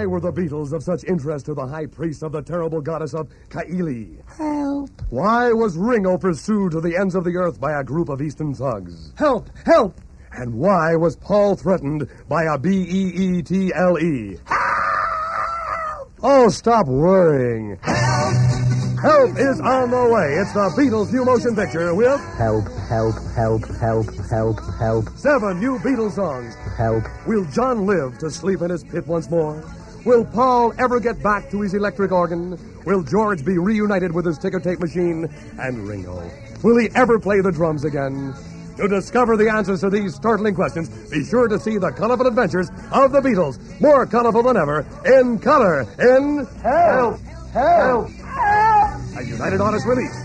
Why were the Beatles of such interest to the high priest of the terrible goddess of Kaili? Help. Why was Ringo pursued to the ends of the earth by a group of Eastern thugs? Help! Help! And why was Paul threatened by a B-E-E-T-L-E? Help! Oh, stop worrying. Help is on the way. It's the Beatles' new motion picture with... Help, help, help, help, help, help. 7 new Beatles songs. Help. Will John live to sleep in his pit once more? Will Paul ever get back to his electric organ? Will George be reunited with his ticker tape machine? And Ringo, will he ever play the drums again? To discover the answers to these startling questions, be sure to see the colorful adventures of the Beatles, more colorful than ever, in color, in... Help! Help! A United Artists release.